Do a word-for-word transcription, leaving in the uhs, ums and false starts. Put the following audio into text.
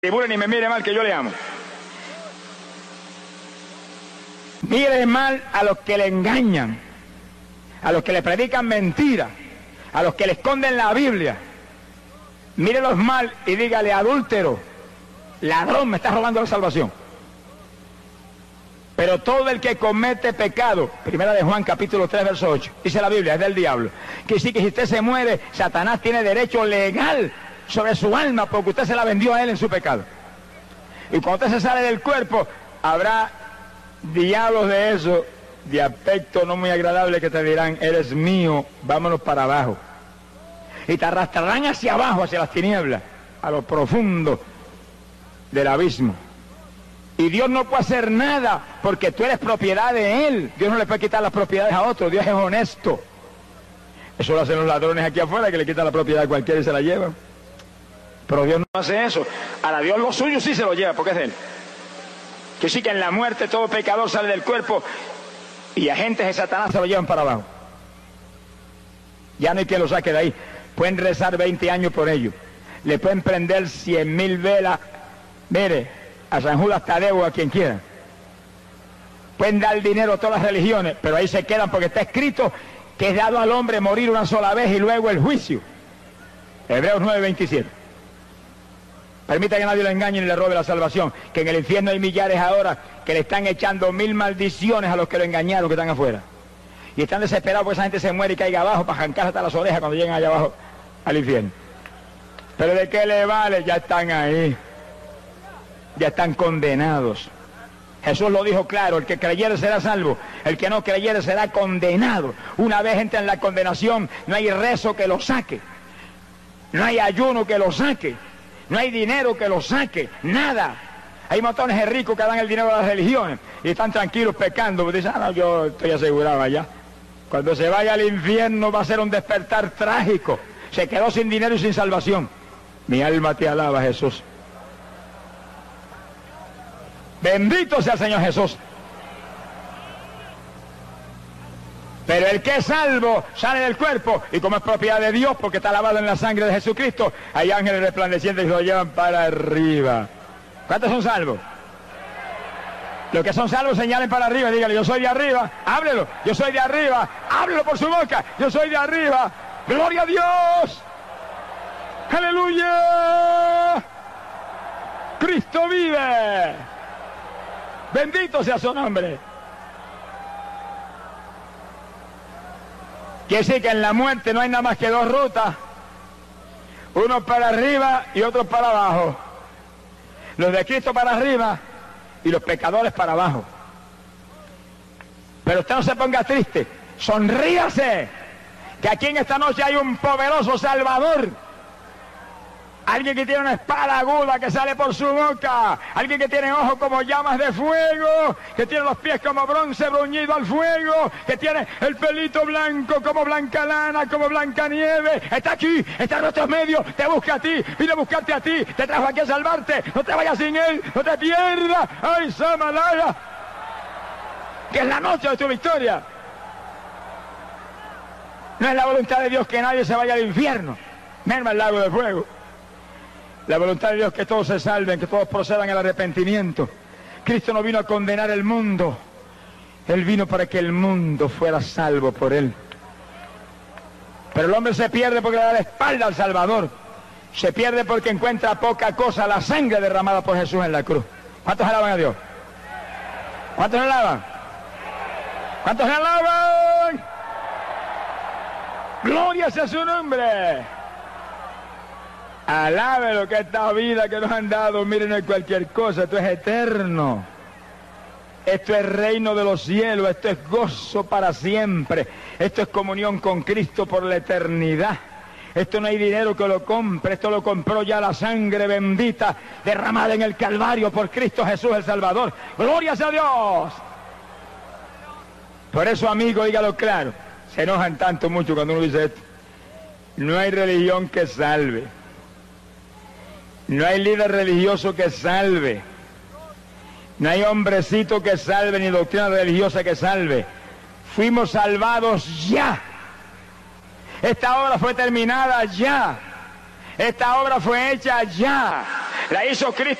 tribune ni me mire mal, que yo le amo. Mire mal a los que le engañan, a los que le predican mentiras, a los que le esconden la Biblia. Mírelos mal y dígale: adúltero, ladrón, me estás robando la salvación. Pero todo el que comete pecado, primera de Juan capítulo tres verso ocho, dice la Biblia, es del diablo. Que sí, que si usted se muere, Satanás tiene derecho legal sobre su alma, porque usted se la vendió a él en su pecado. Y cuando usted se sale del cuerpo, habrá diablos de eso, de aspecto no muy agradable, que te dirán: eres mío, vámonos para abajo. Y te arrastrarán hacia abajo, hacia las tinieblas, a lo profundo del abismo. Y Dios no puede hacer nada, porque tú eres propiedad de Él. Dios no le puede quitar las propiedades a otro. Dios es honesto. Eso lo hacen los ladrones aquí afuera, que le quitan la propiedad a cualquiera y se la llevan. Pero Dios no hace eso. Ahora, Dios lo suyo sí se lo lleva, porque es de Él. Que sí, que en la muerte todo pecador sale del cuerpo y agentes de Satanás se lo llevan para abajo. Ya no hay quien lo saque de ahí. Pueden rezar veinte años por ello. Le pueden prender cien mil velas. Mire, a San Judas Tadeo, a quien quiera. Pueden dar dinero a todas las religiones, pero ahí se quedan, porque está escrito que es dado al hombre morir una sola vez y luego el juicio. Hebreos nueve veintisiete. Permita que nadie lo engañe ni le robe la salvación, que en el infierno hay millares ahora que le están echando mil maldiciones a los que lo engañaron, que están afuera. Y están desesperados porque esa gente se muere y caiga abajo para arrancar hasta las orejas cuando lleguen allá abajo al infierno. Pero ¿de qué le vale? Ya están ahí. Ya están condenados. Jesús lo dijo claro: el que creyere será salvo, el que no creyere será condenado. Una vez entra en la condenación, no hay rezo que lo saque, no hay ayuno que lo saque, no hay dinero que lo saque, nada. Hay montones de ricos que dan el dinero a las religiones y están tranquilos pecando, porque dicen: ah, no, yo estoy asegurado allá. Cuando se vaya al infierno va a ser un despertar trágico. Se quedó sin dinero y sin salvación. Mi alma te alaba, Jesús. Bendito sea el Señor Jesús. Pero el que es salvo sale del cuerpo, y como es propiedad de Dios, porque está lavado en la sangre de Jesucristo, hay ángeles resplandecientes que lo llevan para arriba. ¿Cuántos son salvos? Los que son salvos señalen para arriba, dígale: yo soy de arriba, háblelo, yo soy de arriba, háblelo por su boca, yo soy de arriba, gloria a Dios, aleluya, Cristo vive. Bendito sea su nombre. Quiere decir que en la muerte no hay nada más que dos rutas. Uno para arriba y otro para abajo. Los de Cristo para arriba y los pecadores para abajo. Pero usted no se ponga triste. Sonríase, que aquí en esta noche hay un poderoso Salvador. Alguien que tiene una espada aguda que sale por su boca. Alguien que tiene ojos como llamas de fuego. Que tiene los pies como bronce bruñido al fuego. Que tiene el pelito blanco como blanca lana, como blanca nieve. Está aquí, está en nuestros medios. Te busca a ti, vino a buscarte a ti. Te trajo aquí a salvarte. No te vayas sin Él, no te pierdas. ¡Ay, Samalaya! Que es la noche de tu victoria. No es la voluntad de Dios que nadie se vaya al infierno. Merma el lago de fuego. La voluntad de Dios es que todos se salven, que todos procedan al arrepentimiento. Cristo no vino a condenar el mundo. Él vino para que el mundo fuera salvo por Él. Pero el hombre se pierde porque le da la espalda al Salvador. Se pierde porque encuentra poca cosa, la sangre derramada por Jesús en la cruz. ¿Cuántos alaban a Dios? ¿Cuántos alaban? ¿Cuántos alaban? Gloria sea su nombre. Alabe lo que esta vida que nos han dado. Miren, no es cualquier cosa, esto es eterno. Esto es reino de los cielos, esto es gozo para siempre. Esto es comunión con Cristo por la eternidad. Esto no hay dinero que lo compre, esto lo compró ya la sangre bendita derramada en el Calvario por Cristo Jesús el Salvador. ¡Gloria sea a Dios! Por eso, amigo, dígalo claro. Se enojan tanto mucho cuando uno dice esto. No hay religión que salve. No hay líder religioso que salve. No hay hombrecito que salve, ni doctrina religiosa que salve. Fuimos salvados ya. Esta obra fue terminada ya. Esta obra fue hecha ya. La hizo Cristo.